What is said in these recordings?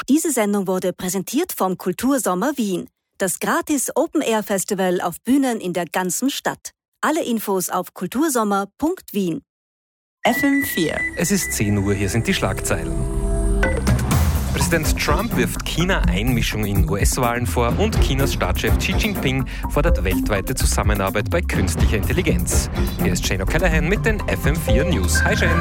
Diese Sendung wurde präsentiert vom Kultursommer Wien, das gratis Open-Air-Festival auf Bühnen in der ganzen Stadt. Alle Infos auf kultursommer.wien. FM4. Es ist 10 Uhr, hier sind die Schlagzeilen. Präsident Trump wirft China Einmischung in US-Wahlen vor und Chinas Staatschef Xi Jinping fordert weltweite Zusammenarbeit bei künstlicher Intelligenz. Hier ist Shane O'Callaghan mit den FM4 News. Hi Shane.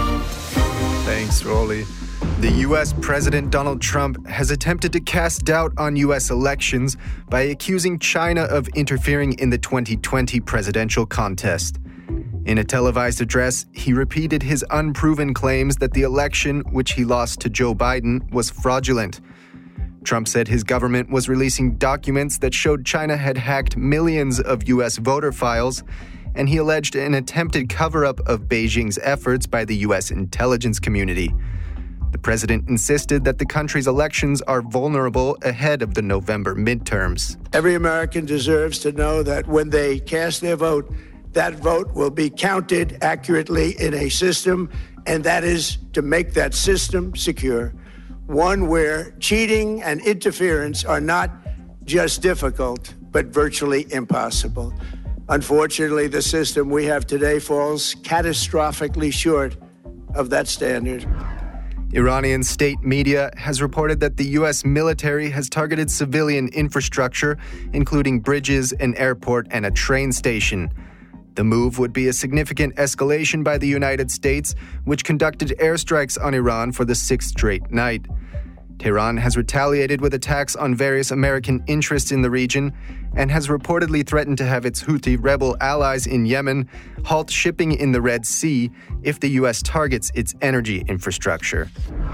Thanks, Rolly. The U.S. President Donald Trump has attempted to cast doubt on U.S. elections by accusing China of interfering in the 2020 presidential contest. In a televised address, he repeated his unproven claims that the election, which he lost to Joe Biden, was fraudulent. Trump said his government was releasing documents that showed China had hacked millions of U.S. voter files, and he alleged an attempted cover-up of Beijing's efforts by the U.S. intelligence community. The president insisted that the country's elections are vulnerable ahead of the November midterms. Every American deserves to know that when they cast their vote, that vote will be counted accurately in a system, and that is to make that system secure, one where cheating and interference are not just difficult, but virtually impossible. Unfortunately, the system we have today falls catastrophically short of that standard. Iranian state media has reported that the U.S. military has targeted civilian infrastructure, including bridges, an airport, and a train station. The move would be a significant escalation by the United States, which conducted airstrikes on Iran for the sixth straight night. Tehran has retaliated with attacks on various American interests in the region and has reportedly threatened to have its Houthi rebel allies in Yemen halt shipping in the Red Sea if the U.S. targets its energy infrastructure.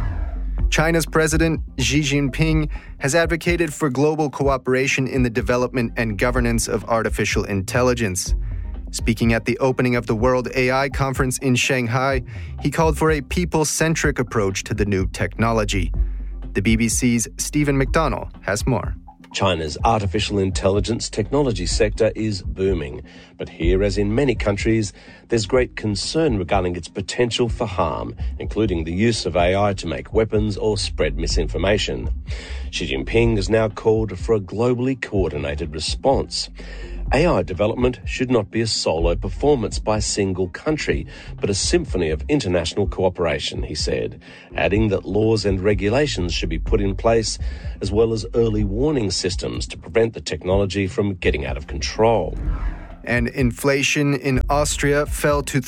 China's President Xi Jinping has advocated for global cooperation in the development and governance of artificial intelligence. Speaking at the opening of the World AI Conference in Shanghai, he called for a people-centric approach to the new technology. The BBC's Stephen McDonnell has more. China's artificial intelligence technology sector is booming. But here, as in many countries, there's great concern regarding its potential for harm, including the use of AI to make weapons or spread misinformation. Xi Jinping has now called for a globally coordinated response. AI development should not be a solo performance by a single country, but a symphony of international cooperation, he said, adding that laws and regulations should be put in place, as well as early warning systems to prevent the technology from getting out of control. And inflation in Austria fell to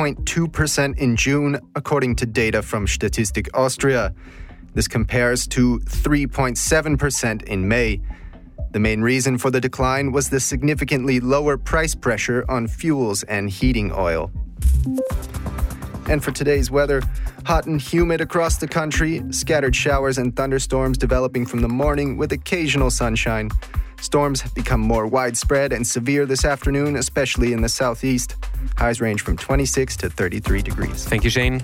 3.2% in June, according to data from Statistik Austria. This compares to 3.7% in May. The main reason for the decline was the significantly lower price pressure on fuels and heating oil. And for today's weather, hot and humid across the country, scattered showers and thunderstorms developing from the morning with occasional sunshine. Storms have become more widespread and severe this afternoon, especially in the southeast. Highs range from 26 to 33 degrees. Thank you, Shane.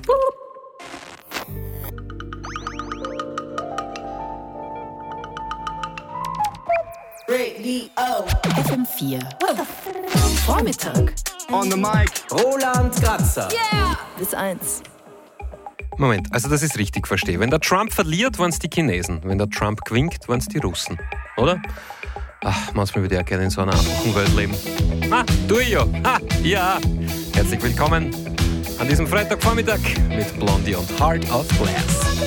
FM4. Vormittag. On the mic. Roland Gratzer. Yeah! Bis 1. Moment, also dass ich es richtig verstehe. Wenn der Trump verliert, waren es die Chinesen. Wenn der Trump gewinnt, waren es die Russen. Oder? Ach, manchmal würde ich auch gerne in so einer einfachen Welt leben. Du ja. Ja. Herzlich willkommen an diesem Freitagvormittag mit Blondie und Heart of Glass.